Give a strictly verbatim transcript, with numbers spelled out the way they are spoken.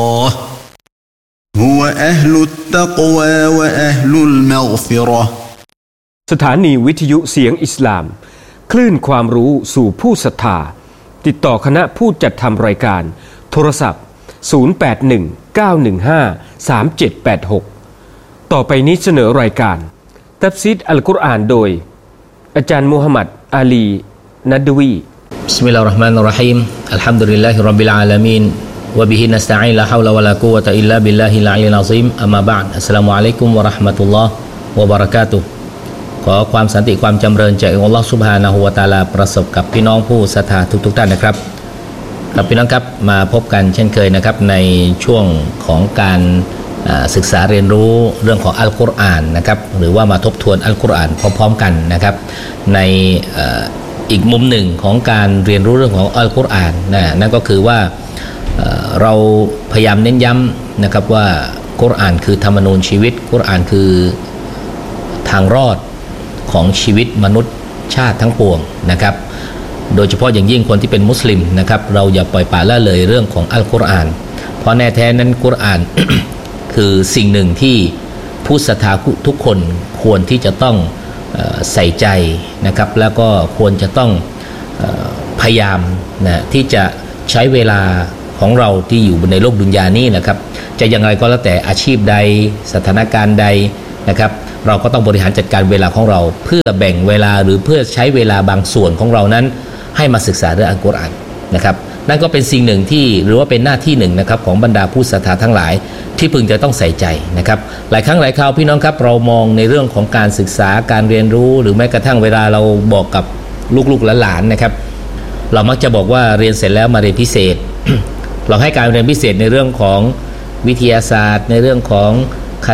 هو أهل التقوى وأهل المغفرة สถานีวิทยุเสียงอิสลามคลื่นความรู้สู่ผู้ศรัทธาติดต่อคณะผู้จัดทำรายการโทรศัพท์ศูนย์ แปด หนึ่ง เก้า หนึ่ง ห้า สาม เจ็ด แปด หกต่อไปนี้เสนอรายการตัฟซีรอัลกุรอานโดยอาจารย์มูฮัมหมัดอาลีนัดวีบิสมิลลาฮิรเราะห์มานิรเราะฮีมอัลฮัมดุลิลลาฮิร็อบบิลอาลามีนวะบิฮินัสตะอีนลาฮาวลาวะลากุวะตะอิลลาบิลลาฮิลอะลีลอะซีมอัมมาบะอ์ดอัสสลามุอะลัยกุมวะเราะห์มะตุลลอฮ์วะบะเราะกาตุฮ์ขอความสันติความจำเริญจากอัลเลาะห์ซุบฮานะฮูวะตะอาลาประสบกับพี่น้องผู้ศรัทธาทุกๆท่านนะครับครับพี่น้องครับมาพบกันเช่นเคยนะครับในช่วงของการศึกษาเรียนรู้เรื่องของอัลกุรอานนะครับหรือว่ามาทบทวนอัลกุรอานพร้อมๆกันนะครับในอีกมุมหนึ่งของการเรียนรู้เรื่องของอัลกุรอานนะนั่นก็คือว่าเราพยายามเน้นย้ำนะครับว่ากุรอานคือธรรมนูญชีวิตกุรอานคือทางรอดของชีวิตมนุษย์ชาติทั้งปวงนะครับโดยเฉพาะอย่างยิ่งคนที่เป็นมุสลิมนะครับเราอย่าปล่อยปละละเลยเรื่องของอัลกุรอานเพราะแน่แท้นั้นกุรอาน คือสิ่งหนึ่งที่ผู้ศรัทธาทุกคนควรที่จะต้องใส่ใจนะครับแล้วก็ควรจะต้องพยายามนะที่จะใช้เวลาของเราที่อยู่ในโลกดุนยานี้นะครับจะอย่างไรก็แล้วแต่อาชีพใดสถานการณ์ใดนะครับเราก็ต้องบริหารจัดการเวลาของเราเพื่อแบ่งเวลาหรือเพื่อใช้เวลาบางส่วนของเรานั้นให้มาศึกษาเรื่องอัลกุรอานนะครับนั่นก็เป็นสิ่งหนึ่งที่หรือว่าเป็นหน้าที่หนึ่งนะครับของบรรดาผู้ศรัทธาทั้งหลายที่พึงจะต้องใส่ใจนะครับหลายครั้งหลายคราวพี่น้องครับเรามองในเรื่องของการศึกษาการเรียนรู้หรือแม้กระทั่งเวลาเราบอกกับลูกๆหลานๆนะครับเรามักจะบอกว่าเรียนเสร็จแล้วมาเรียนพิเศษ เราให้การเรียนพิเศษในเรื่องของวิทยาศาสตร์ในเรื่องของ